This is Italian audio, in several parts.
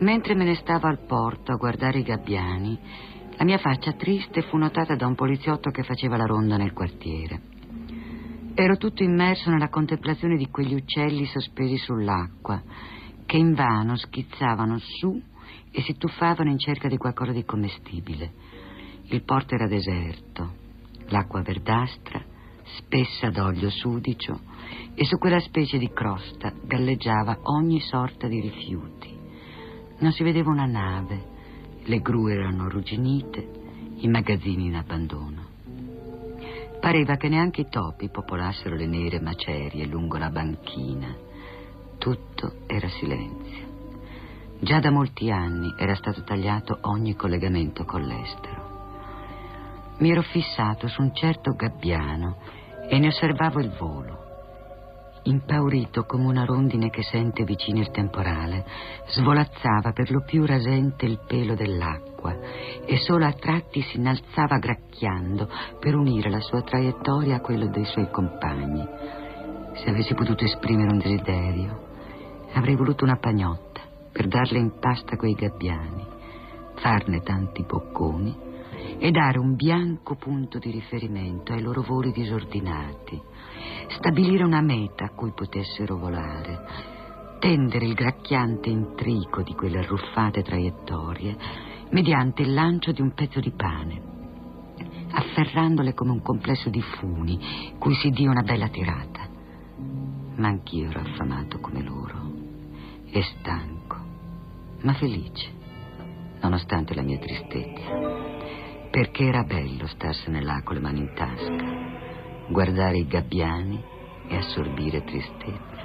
Mentre me ne stavo al porto a guardare i gabbiani, la mia faccia triste fu notata da un poliziotto che faceva la ronda nel quartiere. Ero tutto immerso nella contemplazione di quegli uccelli sospesi sull'acqua, che invano schizzavano su e si tuffavano in cerca di qualcosa di commestibile. Il porto era deserto, l'acqua verdastra, spessa d'olio sudicio, e su quella specie di crosta galleggiava ogni sorta di rifiuti. Non si vedeva una nave, le gru erano arrugginite, i magazzini in abbandono. Pareva che neanche i topi popolassero le nere macerie lungo la banchina. Tutto era silenzio. Già da molti anni era stato tagliato ogni collegamento con l'estero. Mi ero fissato su un certo gabbiano e ne osservavo il volo. Impaurito come una rondine che sente vicino il temporale, svolazzava per lo più rasente il pelo dell'acqua e solo a tratti si innalzava gracchiando per unire la sua traiettoria a quello dei suoi compagni. Se avessi potuto esprimere un desiderio, avrei voluto una pagnotta per darle in pasta quei gabbiani, farne tanti bocconi e dare un bianco punto di riferimento ai loro voli disordinati, stabilire una meta a cui potessero volare, tendere il gracchiante intrico di quelle arruffate traiettorie mediante il lancio di un pezzo di pane, afferrandole come un complesso di funi cui si dia una bella tirata. Ma anch'io ero affamato come loro e stanco, ma felice, nonostante la mia tristezza, perché era bello starsene là con le mani in tasca, guardare i gabbiani e assorbire tristezza.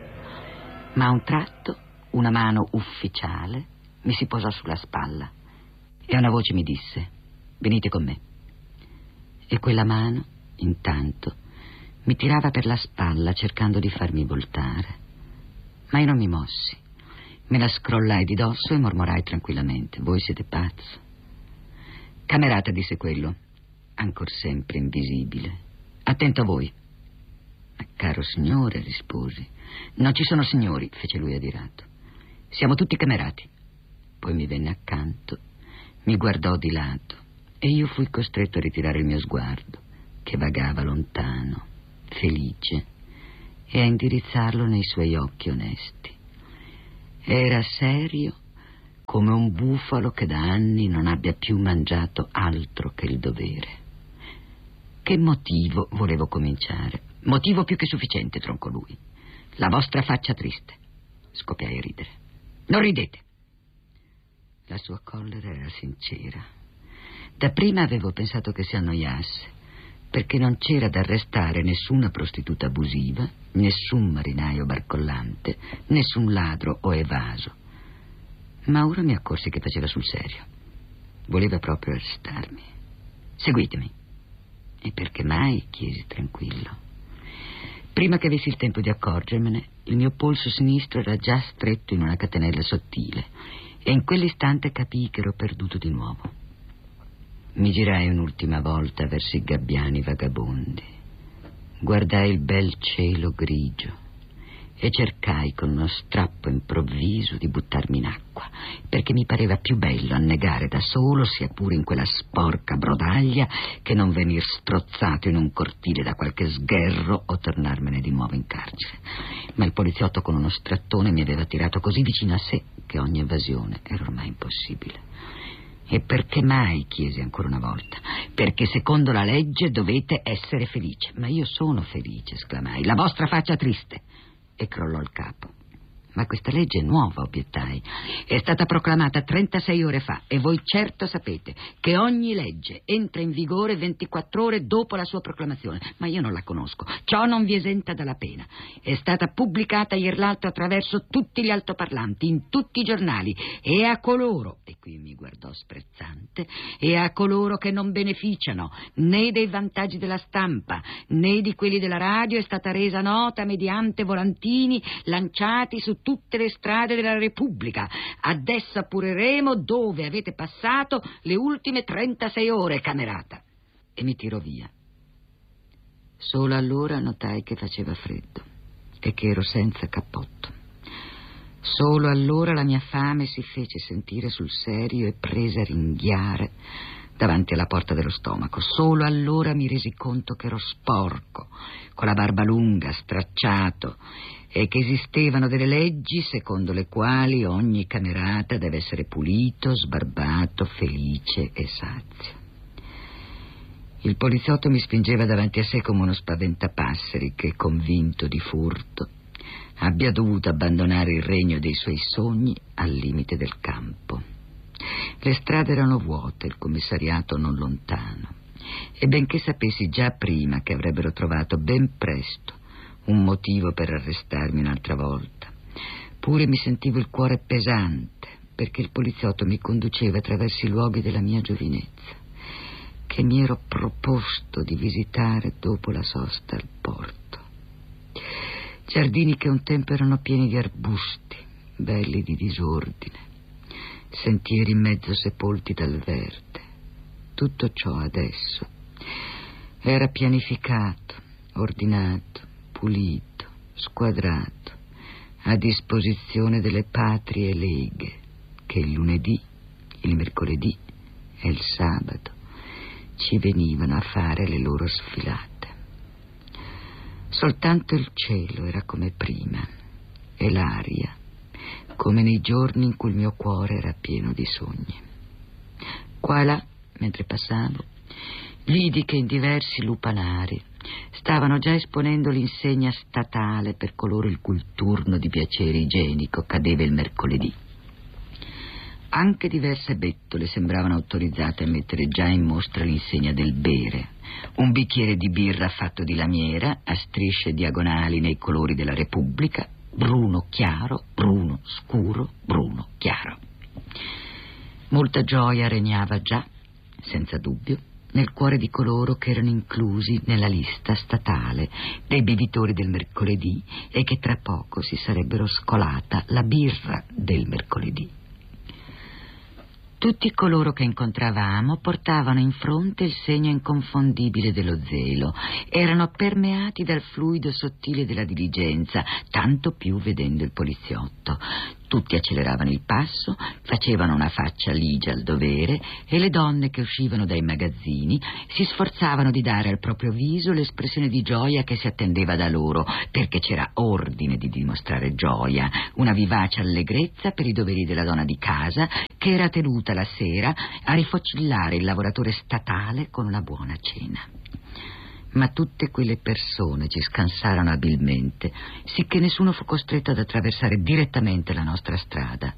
Ma a un tratto una mano ufficiale mi si posò sulla spalla e una voce mi disse: venite con me. E quella mano, intanto, mi tirava per la spalla cercando di farmi voltare. Ma io non mi mossi. Me la scrollai di dosso e mormorai tranquillamente: voi siete pazzo. Camerata, disse quello, ancor sempre invisibile. Attento a voi. Ma caro signore, risposi. Non ci sono signori, fece lui adirato. Siamo tutti camerati. Poi mi venne accanto, mi guardò di lato e io fui costretto a ritirare il mio sguardo, che vagava lontano, felice, e a indirizzarlo nei suoi occhi onesti. Era serio come un bufalo che da anni non abbia più mangiato altro che il dovere. Che motivo volevo cominciare? Motivo più che sufficiente, troncò lui. La vostra faccia triste. Scoppiai a ridere. Non ridete. La sua collera era sincera. Dapprima avevo pensato che si annoiasse, perché non c'era da arrestare nessuna prostituta abusiva, nessun marinaio barcollante, nessun ladro o evaso. Ma ora mi accorsi che faceva sul serio. Voleva proprio arrestarmi. Seguitemi. E perché mai? Chiesi tranquillo. Prima che avessi il tempo di accorgermene, il mio polso sinistro era già stretto in una catenella sottile e in quell'istante capii che ero perduto di nuovo. Mi girai un'ultima volta verso i gabbiani vagabondi. Guardai il bel cielo grigio e cercai con uno strappo improvviso di buttarmi in acqua, perché mi pareva più bello annegare da solo, sia pure in quella sporca brodaglia, che non venir strozzato in un cortile da qualche sgherro o tornarmene di nuovo in carcere. Ma il poliziotto con uno strattone mi aveva tirato così vicino a sé che ogni evasione era ormai impossibile. E perché mai? Chiesi ancora una volta. Perché secondo la legge dovete essere felice. Ma io sono felice, esclamai. La vostra faccia triste. E crollò il capo. Ma questa legge è nuova, obiettai. È stata proclamata 36 ore fa e voi certo sapete che ogni legge entra in vigore 24 ore dopo la sua proclamazione. Ma io non la conosco. Ciò non vi esenta dalla pena. È stata pubblicata ieri l'altro attraverso tutti gli altoparlanti, in tutti i giornali, e a coloro, e qui mi guardò sprezzante, e a coloro che non beneficiano né dei vantaggi della stampa né di quelli della radio è stata resa nota mediante volantini lanciati su tutte le strade della Repubblica. Adesso appureremo dove avete passato le ultime 36 ore, camerata. E mi tirò via. Solo allora notai che faceva freddo e che ero senza cappotto. Solo allora la mia fame si fece sentire sul serio e prese a ringhiare davanti alla porta dello stomaco. Solo allora mi resi conto che ero sporco, con la barba lunga, stracciato, e che esistevano delle leggi secondo le quali ogni camerata deve essere pulito, sbarbato, felice e sazio. Il poliziotto mi spingeva davanti a sé come uno spaventapasseri che, convinto di furto, abbia dovuto abbandonare il regno dei suoi sogni al limite del campo. Le strade erano vuote, il commissariato non lontano, e benché sapessi già prima che avrebbero trovato ben presto un motivo per arrestarmi un'altra volta, pure mi sentivo il cuore pesante, perché il poliziotto mi conduceva attraverso i luoghi della mia giovinezza, che mi ero proposto di visitare dopo la sosta al porto. Giardini che un tempo erano pieni di arbusti, belli di disordine, sentieri mezzo sepolti dal verde. Tutto ciò adesso era pianificato, ordinato, pulito, squadrato, a disposizione delle patrie leghe che il lunedì, il mercoledì e il sabato ci venivano a fare le loro sfilate. Soltanto il cielo era come prima e l'aria come nei giorni in cui il mio cuore era pieno di sogni. Qua e là, mentre passavo, vidi che in diversi lupanari stavano già esponendo l'insegna statale per coloro il cui turno di piacere igienico cadeva il mercoledì. Anche diverse bettole sembravano autorizzate a mettere già in mostra l'insegna del bere, un bicchiere di birra fatto di lamiera a strisce diagonali nei colori della Repubblica, bruno chiaro, bruno scuro, bruno chiaro. Molta gioia regnava già, senza dubbio, nel cuore di coloro che erano inclusi nella lista statale dei bevitori del mercoledì e che tra poco si sarebbero scolata la birra del mercoledì. Tutti coloro che incontravamo portavano in fronte il segno inconfondibile dello zelo, erano permeati dal fluido sottile della diligenza, tanto più vedendo il poliziotto. Tutti acceleravano il passo, facevano una faccia ligia al dovere e le donne che uscivano dai magazzini si sforzavano di dare al proprio viso l'espressione di gioia che si attendeva da loro, perché c'era ordine di dimostrare gioia, una vivace allegrezza per i doveri della donna di casa che era tenuta la sera a rifocillare il lavoratore statale con una buona cena. Ma tutte quelle persone ci scansarono abilmente, sicché nessuno fu costretto ad attraversare direttamente la nostra strada.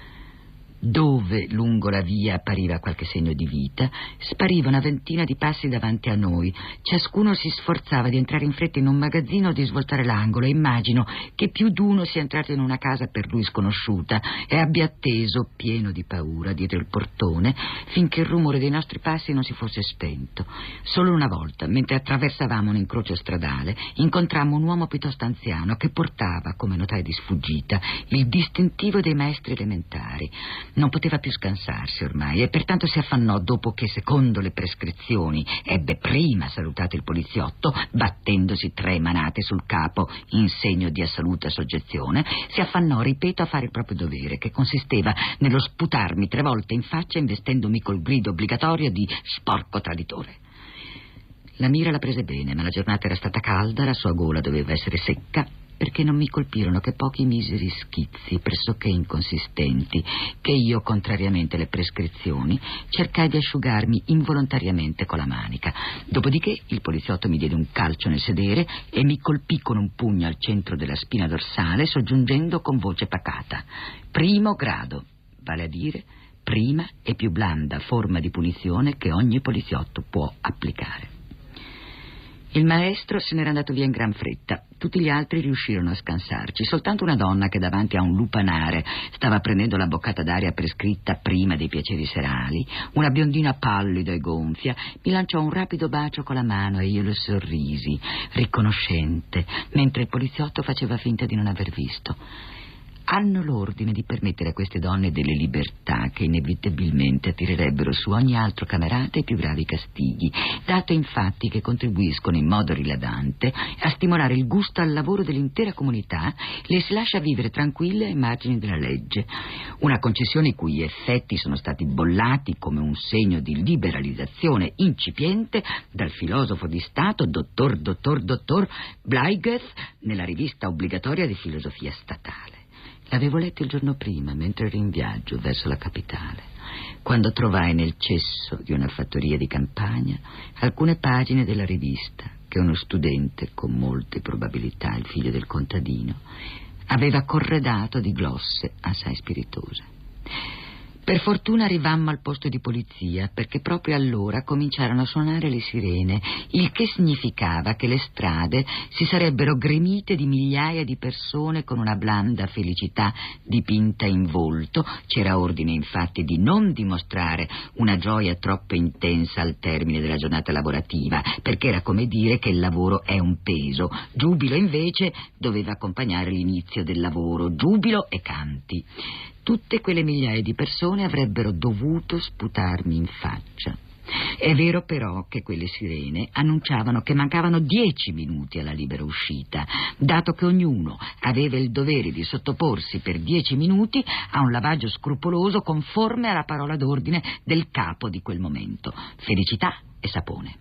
Dove lungo la via appariva qualche segno di vita, spariva una ventina di passi davanti a noi. Ciascuno si sforzava di entrare in fretta in un magazzino o di svoltare l'angolo, e immagino che più d'uno sia entrato in una casa per lui sconosciuta e abbia atteso, pieno di paura, dietro il portone, finché il rumore dei nostri passi non si fosse spento. Solo una volta, mentre attraversavamo un incrocio stradale, incontrammo un uomo piuttosto anziano che portava, come notai di sfuggita, il distintivo dei maestri elementari. Non poteva più scansarsi ormai e pertanto si affannò, dopo che secondo le prescrizioni ebbe prima salutato il poliziotto battendosi 3 manate sul capo in segno di assoluta soggezione, si affannò, ripeto, a fare il proprio dovere, che consisteva nello sputarmi 3 volte in faccia investendomi col grido obbligatorio di sporco traditore. La mira la prese bene, ma la giornata era stata calda, la sua gola doveva essere secca, perché non mi colpirono che pochi miseri schizzi pressoché inconsistenti che io, contrariamente alle prescrizioni, cercai di asciugarmi involontariamente con la manica. Dopodiché il poliziotto mi diede un calcio nel sedere e mi colpì con un pugno al centro della spina dorsale, soggiungendo con voce pacata: primo grado, vale a dire prima e più blanda forma di punizione che ogni poliziotto può applicare. Il maestro se n'era andato via in gran fretta. Tutti gli altri riuscirono a scansarci. Soltanto una donna che davanti a un lupanare stava prendendo la boccata d'aria prescritta prima dei piaceri serali, una biondina pallida e gonfia, mi lanciò un rapido bacio con la mano e io le sorrisi, riconoscente, mentre il poliziotto faceva finta di non aver visto. hanno l'ordine di permettere a queste donne delle libertà che inevitabilmente attirerebbero su ogni altro camerata i più gravi castighi, dato infatti che contribuiscono in modo rilevante a stimolare il gusto al lavoro dell'intera comunità, le si lascia vivere tranquille ai margini della legge. Una concessione i cui effetti sono stati bollati come un segno di liberalizzazione incipiente dal filosofo di Stato dottor Bleigeth nella rivista obbligatoria di filosofia statale. L'avevo letto il giorno prima, mentre ero in viaggio verso la capitale, quando trovai nel cesso di una fattoria di campagna alcune pagine della rivista che uno studente, con molte probabilità il figlio del contadino, aveva corredato di glosse assai spiritose. Per fortuna arrivammo al posto di polizia, perché proprio allora cominciarono a suonare le sirene, il che significava che le strade si sarebbero gremite di migliaia di persone con una blanda felicità dipinta in volto. C'era ordine infatti di non dimostrare una gioia troppo intensa al termine della giornata lavorativa, perché era come dire che il lavoro è un peso. Giubilo invece doveva accompagnare l'inizio del lavoro, giubilo e canti. Tutte quelle migliaia di persone avrebbero dovuto sputarmi in faccia. È vero però che quelle sirene annunciavano che mancavano 10 minuti alla libera uscita, dato che ognuno aveva il dovere di sottoporsi per 10 minuti a un lavaggio scrupoloso conforme alla parola d'ordine del capo di quel momento: felicità e sapone.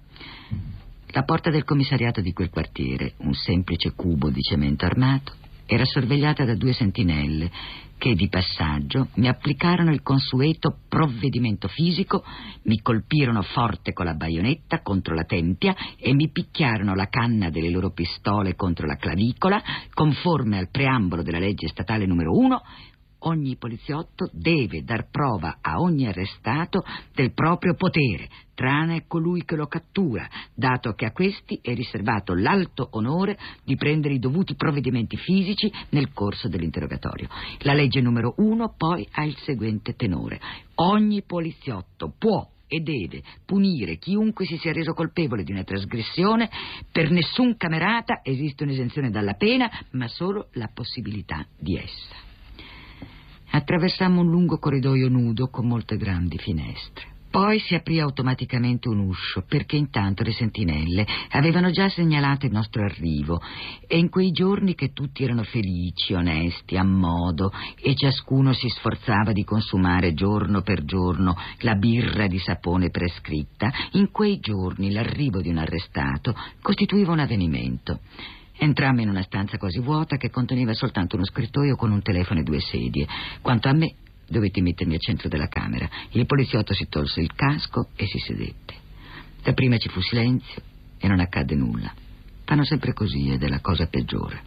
La porta del commissariato di quel quartiere, un semplice cubo di cemento armato, era sorvegliata da 2 sentinelle che di passaggio mi applicarono il consueto provvedimento fisico, mi colpirono forte con la baionetta contro la tempia e mi picchiarono la canna delle loro pistole contro la clavicola, conforme al preambolo della legge statale numero 1. Ogni poliziotto deve dar prova a ogni arrestato del proprio potere, tranne colui che lo cattura, dato che a questi è riservato l'alto onore di prendere i dovuti provvedimenti fisici nel corso dell'interrogatorio. La legge numero 1 poi ha il seguente tenore: ogni poliziotto può e deve punire chiunque si sia reso colpevole di una trasgressione. Per nessun camerata esiste un'esenzione dalla pena, ma solo la possibilità di essa. Attraversammo un lungo corridoio nudo con molte grandi finestre. Poi si aprì automaticamente un uscio, perché intanto le sentinelle avevano già segnalato il nostro arrivo, e in quei giorni che tutti erano felici, onesti, a modo, e ciascuno si sforzava di consumare giorno per giorno la birra di sapone prescritta, in quei giorni l'arrivo di un arrestato costituiva un avvenimento. Entrammo in una stanza quasi vuota che conteneva soltanto uno scrittoio con un telefono e 2 sedie. Quanto a me, dovetti mettermi al centro della camera. Il poliziotto si tolse il casco e si sedette. Dapprima ci fu silenzio e non accadde nulla. Fanno sempre così ed è la cosa peggiore.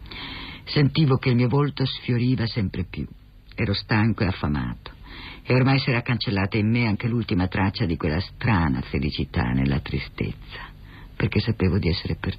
Sentivo che il mio volto sfioriva sempre più. Ero stanco e affamato e ormai si era cancellata in me anche l'ultima traccia di quella strana felicità nella tristezza, perché sapevo di essere perduto.